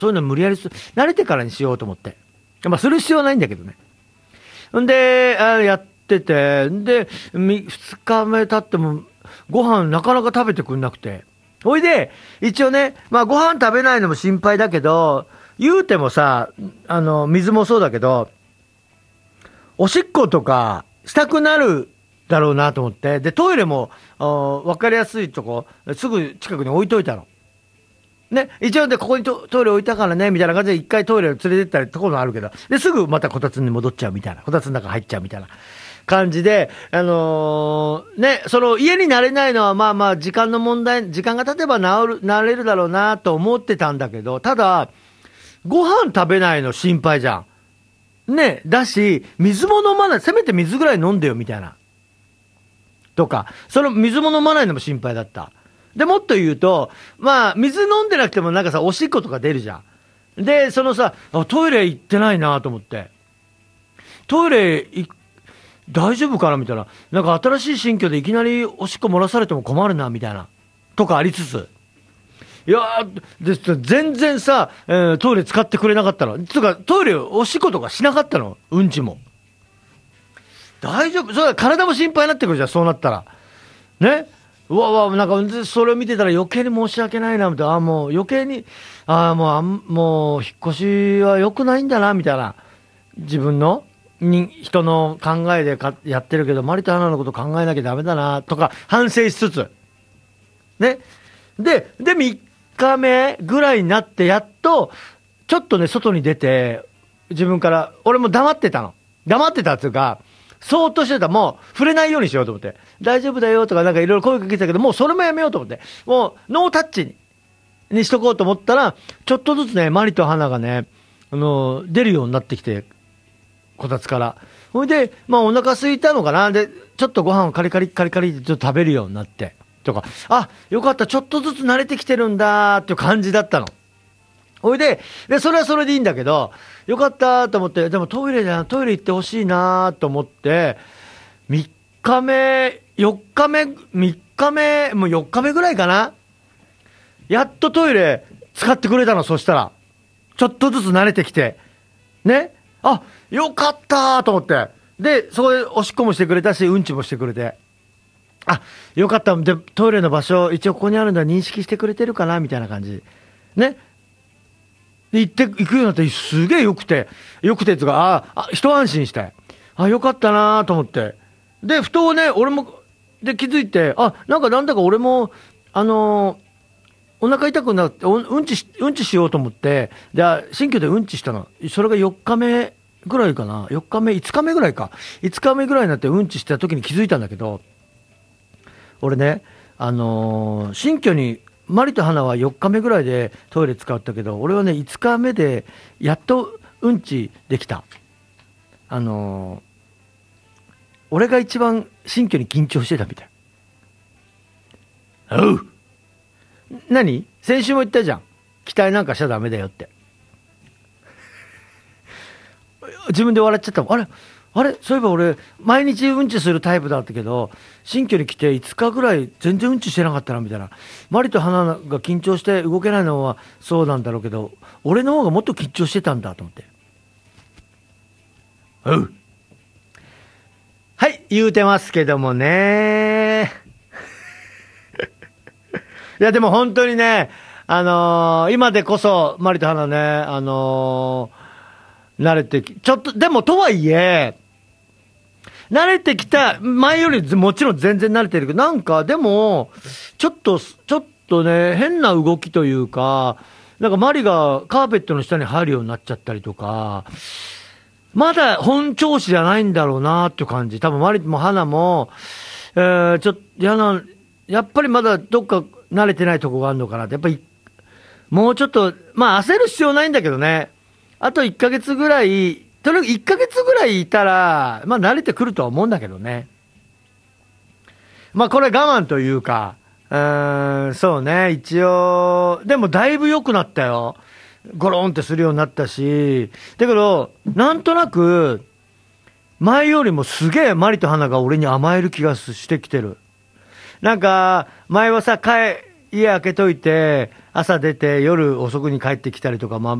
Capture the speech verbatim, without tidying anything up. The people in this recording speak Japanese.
そういうの無理やりす、慣れてからにしようと思って。まあ、する必要はないんだけどね。んで、あやってて、で、み二日目経っても、ご飯なかなか食べてくんなくて。ほいで、一応ね、まあ、ご飯食べないのも心配だけど、言うてもさ、あの、水もそうだけど、おしっことかしたくなるだろうなと思って、で、トイレも、わかりやすいとこ、すぐ近くに置いといたの。ね、一応で、ここにト, トイレ置いたからね、みたいな感じで一回トイレを連れてったりところもあるけど、で、すぐまたこたつに戻っちゃうみたいな、こたつの中入っちゃうみたいな感じで、あのー、ね、その家に慣れないのはまあまあ時間の問題、時間が経てば治る、慣れるだろうなと思ってたんだけど、ただ、ご飯食べないの心配じゃん。ね、だし、水も飲まない、せめて水ぐらい飲んでよみたいな。とか、その水も飲まないのも心配だった。で、もっと言うと、まあ、水飲んでなくてもなんかさ、おしっことか出るじゃん。で、そのさ、トイレ行ってないなと思って。トイレい、大丈夫かなみたいな。なんか新しい新居でいきなりおしっこ漏らされても困るな、みたいな。とかありつつ。いやー、で全然さ、えー、トイレ使ってくれなかったの。つうか、トイレおしっことかしなかったの。うんちも。大丈夫それ体も心配になってくるじゃん、そうなったら。ねうわうわ、なんか、それを見てたら余計に申し訳ないな、みたいな。あもう余計に、あもう、あもう、引っ越しは良くないんだな、みたいな。自分の、に、人の考えでかやってるけど、マリと花のこと考えなきゃダメだな、とか、反省しつつ。ね。で、で、みっかめぐらいになって、やっと、ちょっとね、外に出て、自分から、俺も黙ってたの。黙ってたっていうか、そーっとしてた。もう、触れないようにしようと思って。大丈夫だよとか、なんかいろいろ声かけてたけど、もうそれもやめようと思って。もう、ノータッチに、にしとこうと思ったら、ちょっとずつね、マリと花がね、あの、出るようになってきて、こたつから。ほいで、まあお腹空いたのかな。で、ちょっとご飯をカリカリカリカリってちょっと食べるようになって。とか、あ、よかった、ちょっとずつ慣れてきてるんだーっていう感じだったの。ほいで、で、それはそれでいいんだけど、よかったと思って、でもトイレじゃトイレ行ってほしいなと思って、みっかめ、よっかめ、みっかめ、もうよっかめぐらいかな。やっとトイレ使ってくれたの、そしたら。ちょっとずつ慣れてきて。ね。あ、よかったと思って。で、そこでおしっこもしてくれたし、うんちもしてくれて。あ、よかった。で、トイレの場所、一応ここにあるんだ、認識してくれてるかなみたいな感じ。ね。で、行って、行くようになって、すげえ良くて、良くてっていうか、ああ、一安心して。あ、よかったなと思って。で、ふとね、俺も、で気づいて、あ、なんかなんだか俺も、あのー、お腹痛くなって、うんちし、うんちしようと思って、で、新居でうんちしたの。それがよっかめぐらいかな。よっかめ、いつかめぐらいか。いつかめぐらいになってうんちした時に気づいたんだけど、俺ね、あのー、新居に、マリと花はよっかめぐらいでトイレ使ったけど、俺はね、いつかめで、やっとうんちできた。あのー、俺が一番新居に緊張してたみたい。おう何先週も言ったじゃん。期待なんかしちゃダメだよって。自分で笑っちゃったもん。あれあれそういえば俺、毎日うんちするタイプだったけど、新居に来ていつかぐらい全然うんちしてなかったな、みたいな。マリと花が緊張して動けないのはそうなんだろうけど、俺の方がもっと緊張してたんだと思って。おう。はい、言うてますけどもね。いや、でも本当にね、あのー、今でこそ、マリと花ね、あのー、慣れてき、ちょっと、でもとはいえ、慣れてきた、前よりもちろん全然慣れてるけど、なんかでも、ちょっと、ちょっとね、変な動きというか、なんかマリがカーペットの下に入るようになっちゃったりとか、まだ本調子じゃないんだろうなっていう感じ。多分マリも花も、えー、ちょっと嫌な、やっぱりまだどっか慣れてないとこがあるのかなって。やっぱり、もうちょっと、まあ焦る必要ないんだけどね。あといっかげつぐらい、とにかくいっかげつぐらいいたら、まあ慣れてくるとは思うんだけどね。まあこれ我慢というか、うーん、そうね、一応、でもだいぶ良くなったよ。ゴロンってするようになったし、だけど、なんとなく、前よりもすげえマリと花が俺に甘える気がしてきてる。なんか、前はさ、帰、家開けといて、 朝出て夜遅くに帰ってきたりとか、まあ